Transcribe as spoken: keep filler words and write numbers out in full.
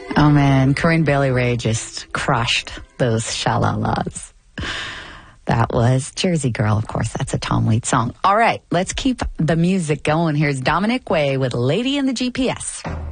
Oh, man. Corinne Bailey Rae just crushed those sha-la-las. That was Jersey Girl, of course. That's a Tom Waits song. All right, let's keep the music going. Here's Dominic Way with Lady in the G P S.